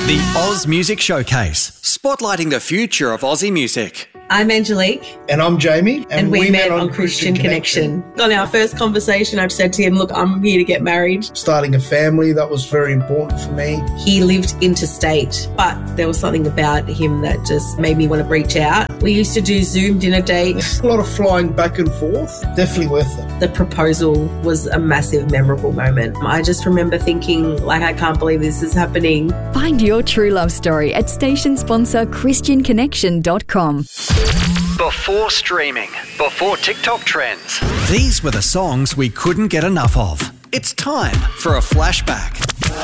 The Oz Music Showcase, spotlighting the future of Aussie music. I'm Angelique. And I'm Jamie. And we met on Christian Connection. On our first conversation, I've said to him, look, I'm here to get married. Starting a family, that was very important for me. He lived interstate, but there was something about him that just made me want to reach out. We used to do Zoom dinner dates. A lot of flying back and forth. Definitely worth it. The proposal was a massive, memorable moment. I just remember thinking, I can't believe this is happening. Find your true love story at station sponsor ChristianConnection.com. Before streaming, before TikTok trends, these were the songs we couldn't get enough of. It's time for a flashback.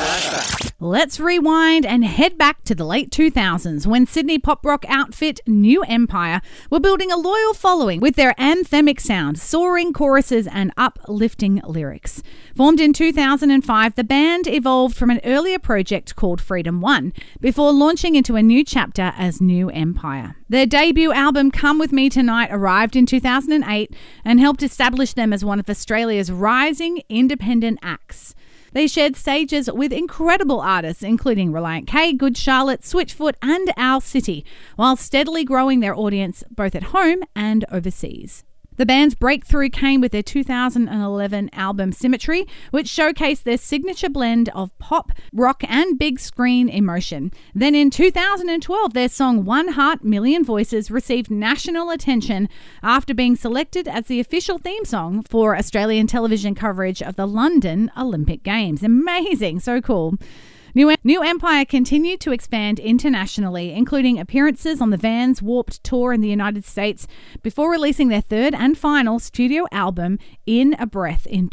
Let's rewind and head back to the late 2000s when Sydney pop rock outfit New Empire were building a loyal following with their anthemic sound, soaring choruses and uplifting lyrics. Formed in 2005, the band evolved from an earlier project called Freedom One before launching into a new chapter as New Empire. Their debut album Come With Me Tonight arrived in 2008 and helped establish them as one of Australia's rising independent acts. They shared stages with incredible artists including Reliant K, Good Charlotte, Switchfoot and Owl City, while steadily growing their audience both at home and overseas. The band's breakthrough came with their 2011 album Symmetry, which showcased their signature blend of pop, rock and big screen emotion. Then in 2012, their song One Heart, Million Voices received national attention after being selected as the official theme song for Australian television coverage of the London Olympic Games. Amazing, so cool. New Empire continued to expand internationally, including appearances on the Vans Warped Tour in the United States, before releasing their third and final studio album, In a Breath, in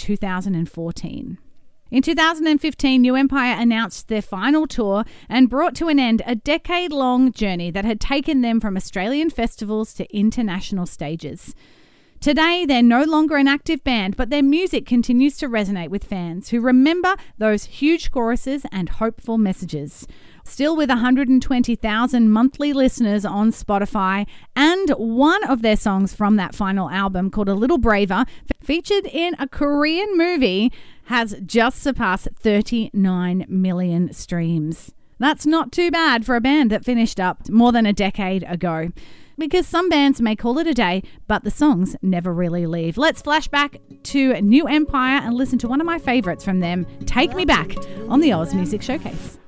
2014. In 2015, New Empire announced their final tour and brought to an end a decade-long journey that had taken them from Australian festivals to international stages. Today, they're no longer an active band, but their music continues to resonate with fans who remember those huge choruses and hopeful messages. Still with 120,000 monthly listeners on Spotify, and one of their songs from that final album, called A Little Braver, featured in a Korean movie, has just surpassed 39 million streams. That's not too bad for a band that finished up more than a decade ago. Because some bands may call it a day, but the songs never really leave. Let's flash back to New Empire and listen to one of my favourites from them, Take Me Back, on the Oz Music Showcase.